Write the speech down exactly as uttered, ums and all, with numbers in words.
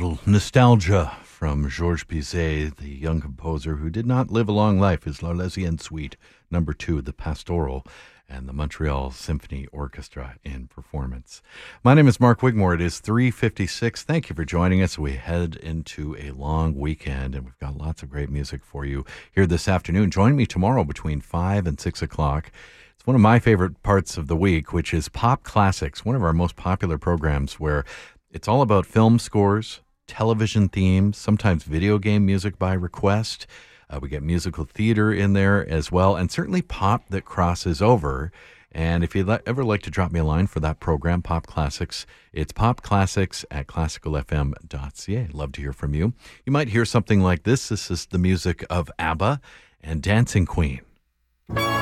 little nostalgia from Georges Bizet, the young composer who did not live a long life. His L'Arlésienne Suite, number two, the Pastoral, and the Montreal Symphony Orchestra in performance. My name is Mark Wigmore. It is three fifty-six. Thank you for joining us. We head into a long weekend, and we've got lots of great music for you here this afternoon. Join me tomorrow between five and six o'clock. It's one of my favorite parts of the week, which is Pop Classics, one of our most popular programs where it's all about film scores, television themes, sometimes video game music by request. Uh, we get musical theater in there as well, and certainly pop that crosses over. And if you'd le- ever like to drop me a line for that program, Pop Classics, it's popclassics at classical f m dot c a. Love to hear from you. You might hear something like this. This is the music of ABBA and Dancing Queen.